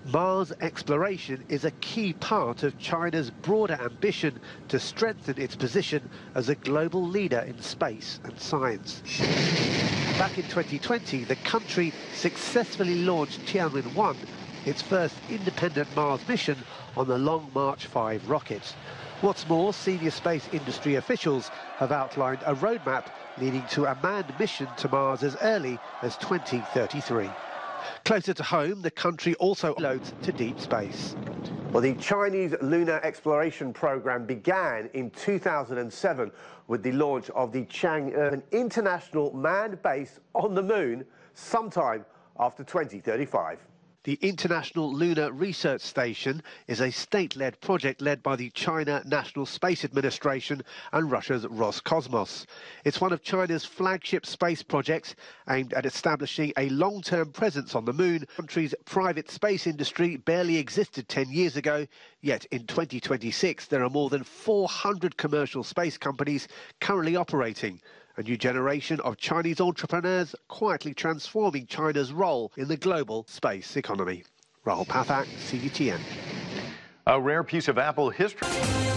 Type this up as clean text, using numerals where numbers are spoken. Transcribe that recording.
Mars exploration is a key part of China's broader ambition to strengthen its position as a global leader in space and science. Back in 2020, the country successfully launched Tianwen-1, its first independent Mars mission on the Long March 5 rocket. What's more, senior space industry officials have outlined a roadmap leading to a manned mission to Mars as early as 2033. Closer to home, the country also loads to deep space. Well, the Chinese lunar exploration program began in 2007 with the launch of the Chang'e, an international manned base on the moon sometime after 2035. The International Lunar Research Station is a state-led project led by the China National Space Administration and Russia's Roscosmos. It's one of China's flagship space projects aimed at establishing a long-term presence on the moon. The country's private space industry barely existed 10 years ago, yet in 2026 there are more than 400 commercial space companies currently operating. A new generation of Chinese entrepreneurs quietly transforming China's role in the global space economy. Rahul Pathak, CGTN. A rare piece of Apple history.